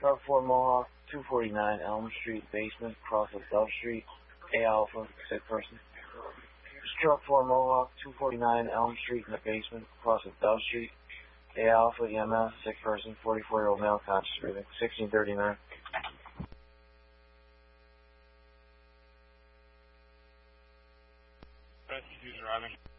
Truck 4 Mohawk, 249 Elm Street, basement, cross of Dove Street, A Alpha, sick person. Truck 4 Mohawk, 249 Elm Street in the basement, cross of Dove Street, A Alpha, EMS, sick person, 44-year-old male, conscious breathing, 1639. Rescue driving.